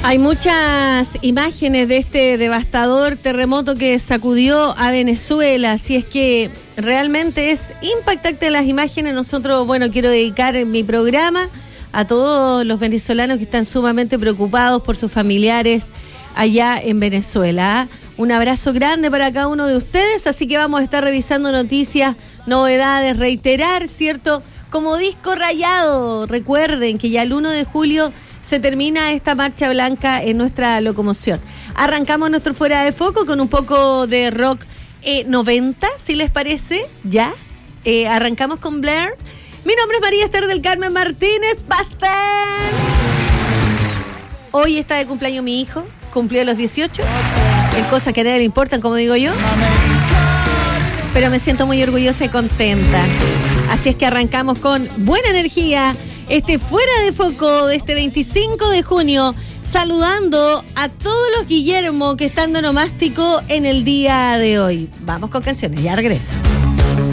Hay muchas imágenes de este devastador terremoto que sacudió a Venezuela, así es que realmente es impactante las imágenes. Nosotros, quiero dedicar mi programa a todos los venezolanos que están sumamente preocupados por sus familiares allá en Venezuela. Un abrazo grande para cada uno de ustedes, así que vamos a estar revisando noticias, novedades, reiterar, ¿cierto? Como disco rayado, recuerden que ya el 1 de julio se termina esta marcha blanca en nuestra locomoción. Arrancamos nuestro Fuera de Foco con un poco de rock 90, si les parece, ¿ya? Arrancamos con Blair. Mi nombre es María Esther del Carmen Martínez Bastén. Hoy está de cumpleaños mi hijo, cumplió los 18. Es cosa que a nadie le importan, como digo yo. Pero me siento muy orgullosa y contenta. Así es que arrancamos con buena energía. Fuera de Foco de este 25 de junio, saludando a todos los Guillermo que están de onomástico en el día de hoy. Vamos con canciones, ya regreso.